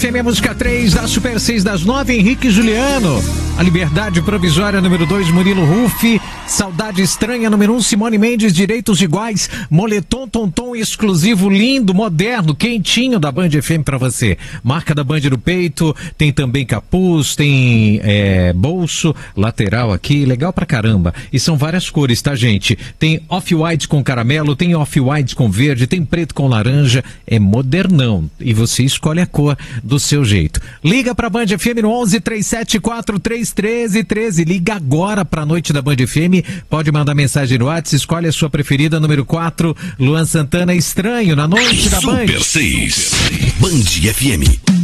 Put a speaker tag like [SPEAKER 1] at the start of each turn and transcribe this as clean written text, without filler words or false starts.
[SPEAKER 1] FM Música 3, da Super 6 das 9, Henrique e Juliano. A Liberdade Provisória, número 2, Murilo Rufi. Saudade Estranha, número 1, Simone Mendes, Direitos Iguais. Moletom Tonton exclusivo, lindo, moderno, quentinho da Band FM pra você. Marca da Band no peito, tem também capuz, tem bolso, lateral aqui, legal pra caramba. E são várias cores, tá, gente? Tem off-white com caramelo, tem off-white com verde, tem preto com laranja, é modernão. E você escolhe a cor do seu jeito. Liga pra Band FM no 11-374-3313. Liga agora pra noite da Band FM. Pode mandar mensagem no WhatsApp, escolhe a sua preferida, número 4, Luan Santana, Estranho, na noite da Band.
[SPEAKER 2] Super 6, Band FM.